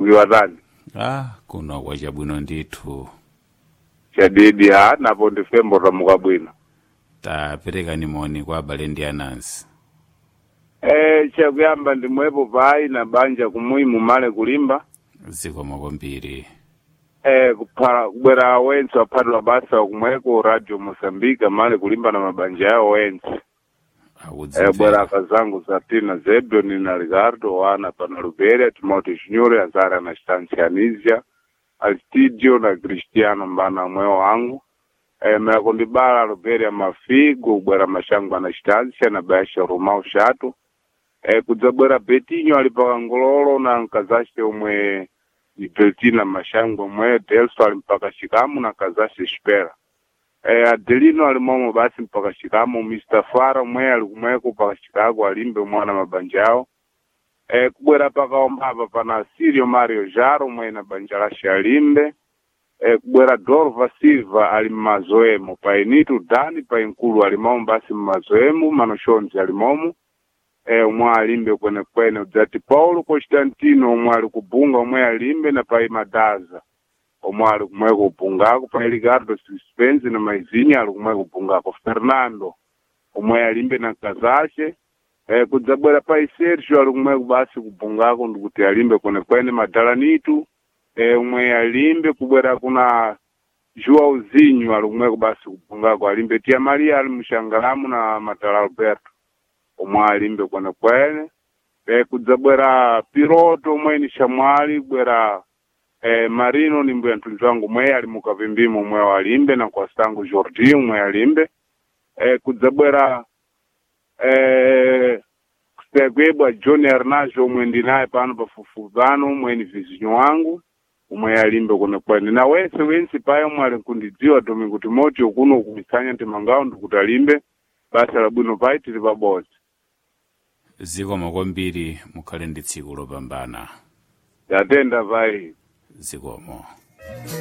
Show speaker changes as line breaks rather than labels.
Kuliwatani.
Kuno kwa chabwino ndithu.
Chadidi napo ndifembo ramuka bwino.
Tapereka nimoni kwa abale ndi anansi.
Chakuyamba ndimwepo pai na banja kumuimu male kulimba.
Zikomo kwambiri.
Kubwera wensi wapatula basa wakumweko Radio Mosambika male kulimba na mabanja yao wensi. Bwera akazangu Zatina Zebdoni na Ricardo wana pana Luberia, Timoteo Junior, Azara na Stansianizia, Alstidio na Cristiano mbana mweo wangu. Mekondibala Luberia Mafigo, bwera mashangu na Stansia na Baisha Romao Shatu. Kudzabwera Betinho alipaka Ngololo na nkazashe umwe Beltina mashangu umwe Delso alimpaka Shikamu na kazashe Shpera. Adelino alimomo basi mpaka Shikamu, Mr. Fara mwe alikumweko paka Chicago alimbe mwana mabanja yao. Kubwera paka ombaba pana Sirio Mario Jaro mwe na banjalashi alimbe. Kubwera Dorva Silva alimazoemo, painitu Dani painkulu alimomo basi mazoemo, Manoshonzi alimomo. Umwe alimbe kwene Udzati Paulo Constantino umwe alikubunga umwe alimbe na pai Madaza. Omwali kumweko upungako pa Ricardo Suspense na Maizinha ali kumweko upungako Fernando omwe alimbe na Kazashe. Kudzabwera pa Sergio ali kumweko basi kupungako ndikuti alimbe kwene Madalanitu omwe alimbe. Kubwera kuna João Zinho ali kumweko basi kupungako alimbe. Tia Maria ali mshangalamu na Matala Alberto omwe alimbe kwene. Kudzabwera Piroto omwe ni Shamwali bwera Marino ni mbuya ntunzi wangu mwe alimuka vimbimo mwe walimbe na kwa stangu Jordi mwe alimbe. Kudzabwera kusegwebwa John Ernajo mwe ndinaye pano pafufuzano mwe ni vizinyo wangu mwe alimbe kwene. Na wensi payo mwe alinkundidziwa Domingo Timoteo kuno kumisanya ntimangao ndikutalimbe basi labuno pai tili pabozi.
Zikomo kwambiri mukhale ndi tsiku lopambana.
Yatenda pai.
Zikomo.